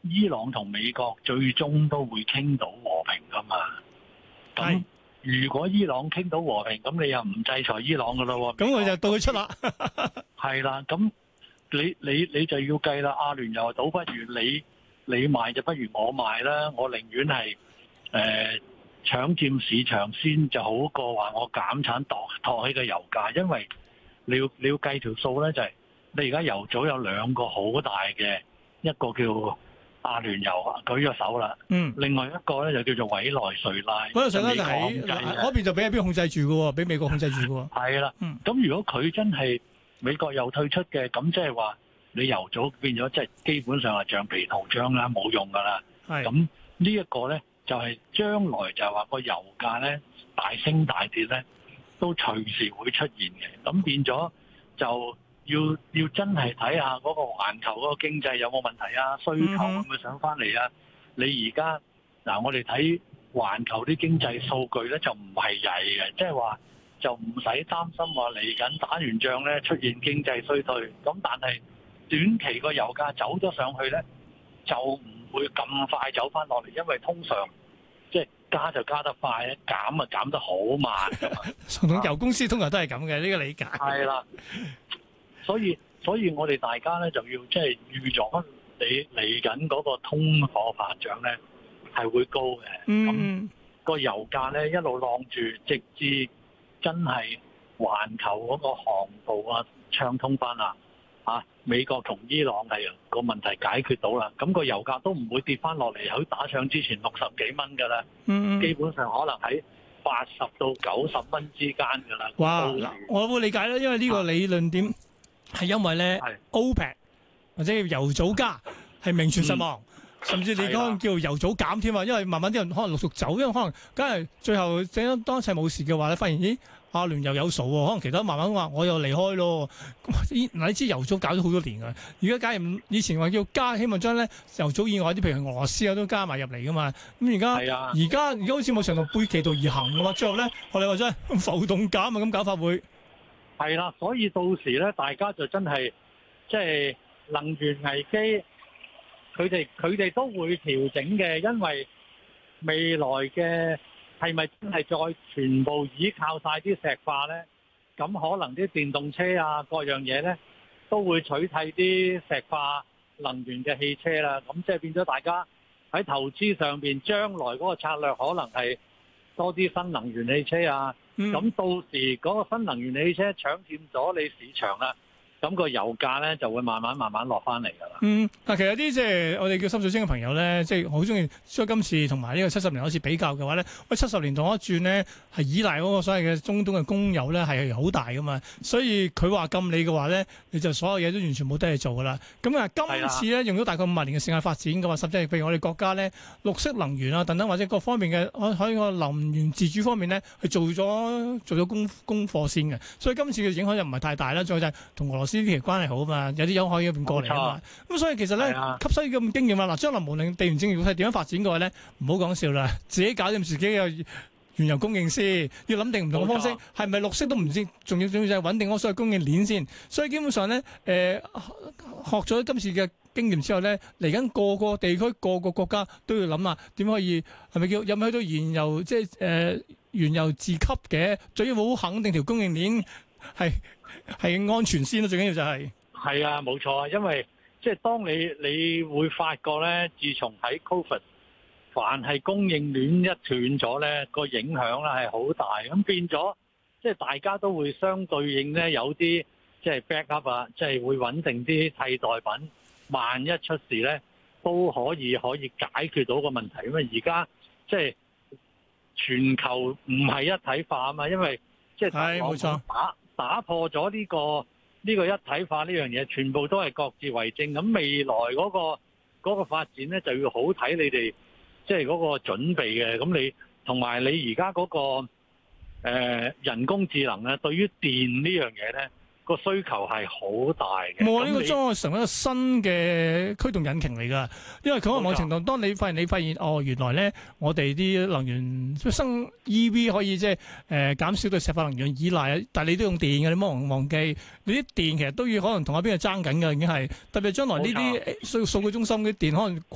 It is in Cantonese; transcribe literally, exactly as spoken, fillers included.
伊朗同美國最終都會傾到和平噶嘛。咁如果伊朗傾到和平，咁你又唔制裁伊朗噶咯？ 咁我就到佢出啦。 係啦，咁你你你就要計啦。阿聯酋倒不如你你賣就不如我賣啦。我寧願係誒搶佔市場先，就好過話我減產度托起個油價。因為你要你要計條數咧，就係、是、你而家油組有兩個好大嘅，一個叫阿聯酋啊，舉咗手啦。嗯，另外一個咧就叫做委內瑞拉。 委內瑞拉就喺嗰邊就俾邊控制住嘅喎，俾美國控制住嘅喎。係啦，嗯，咁如果佢真係美國又退出嘅，咁即係話你油組變咗，即係基本上係橡皮圖章啦，冇用噶啦。係咁呢一個咧，就係將來就係話個油價咧大升大跌咧，都隨時會出現嘅。咁變咗就要要真係睇下嗰個環球嗰個經濟有冇問題啊，需求會唔會上翻嚟啊？你而家嗱，我哋睇環球啲經濟數據咧，就唔係曳嘅，即係話就唔使擔心話嚟緊打完仗咧出現經濟衰退。咁但係短期個油價走咗上去咧，就唔會咁快走翻落嚟，因為通常即係加就加得快，減啊減得好慢㗎嘛。 同油公司通常都係咁嘅，呢個理解。係啦。 所以，所以我哋大家咧就要即係預咗你嚟緊嗰個通貨膨脹咧係會高嘅。咁、嗯、個油價咧一路浪住，直至真係環球嗰個航道啊暢通翻啦，啊美國同伊朗係個問題解決到啦，咁個油價都唔會跌翻落嚟，喺打仗之前六十幾蚊噶啦。嗯，基本上可能喺八十到九十蚊之間噶啦。哇！嗱， 我會理解啦，因為呢個理論點。係因為咧，OPEC 或者叫油組加係名存實亡，嗯、甚至你講叫油組減添啊！因為慢慢啲人可能陸續走，因為可能梗係最後整當一切冇事嘅話咧，發現咦阿聯又有數喎，可能其他慢慢話我又離開咯。嗱，你知油組搞咗好多年㗎，而家假如以前話要加，希望將咧油組以外啲，譬如俄羅斯啊都加埋入嚟㗎嘛。咁而家而家而家好似冇程度背其道而行㗎嘛。最後咧，我哋話真係浮動減啊，咁搞法會。 係啦，所以到時咧，大家就真係即係能源危機，佢哋佢哋都會調整嘅，因為未來嘅係咪真係再全部依靠晒啲石化咧？咁可能啲電動車啊，各樣嘢咧都會取替啲石化能源嘅汽車啦。咁即係變咗大家喺投資上邊，將來嗰個策略可能係多啲新能源汽車啊。咁、嗯、到時嗰個新能源汽車搶佔咗你市場啦，咁個油價咧就會慢慢慢慢落翻嚟噶啦。嗯， 嗱，其實啲即係我哋叫深水清嘅朋友咧，即係好中意將今次同埋呢個七十年嗰次比較嘅話咧，喂七十年代一轉咧係依賴嗰個所謂嘅中東嘅供油咧係好大噶嘛，所以佢話禁你嘅話咧，你就所有嘢都完全冇得去做噶啦。咁啊，今次咧用咗大概五十年嘅時間發展嘅話，甚至係譬如我哋國家咧綠色能源啊等等或者各方面嘅喺個能源自主方面咧去做咗。做咗功功課先嘅，所以今次嘅影響又唔係太大啦。再就係同俄羅斯呢條關係好啊嘛，有啲友可以嗰邊過嚟啊嘛。咁所以其實咧吸收咁經驗啦。嗱，將來無論地緣政治係點樣發展嘅話咧，唔好講笑啦，自己搞掂自己嘅原油供應先，要諗定唔同嘅方式，係咪綠色都唔知，仲要仲要就係穩定嗰所謂供應鏈先。所以基本上咧，誒、呃、學咗今次嘅經驗之後咧，嚟緊個個地區、個個國家都要諗下點可以係咪叫有冇去到原油即係誒？呃原油自給嘅，最要好肯定條供應鏈係係安全先咯，最緊要就係、是。 係啊，冇錯啊，因為即係當你你會發覺咧，自從喺 Covid，凡係供應鏈一斷咗咧，個影響咧係好大，咁變咗即係大家都會相對應咧有啲即係 backup 啊，即係會穩定啲替代品，萬一出事咧都可以可以解決到個問題。因為而家即係。全球唔係一體化啊嘛，因為即係打打破咗呢個呢個一體化呢樣嘢，全部都係各自為政。咁未來嗰個嗰個發展咧，就要好睇你哋即係嗰個準備嘅。咁你同埋你而家嗰個誒人工智能咧，對於電呢樣嘢咧，個需求係好大嘅。 冇啊！呢個將成為一個新嘅驅動引擎嚟㗎，因為佢可能某程度，當你發現你發現哦，原來咧我哋啲能源生 E V 可以即係誒減少對石化能源依賴，但係你都用電嘅，你唔好忘記你啲電其實都要可能同阿邊個爭緊㗎，已經係特別將來呢啲數數據中心嘅電可能。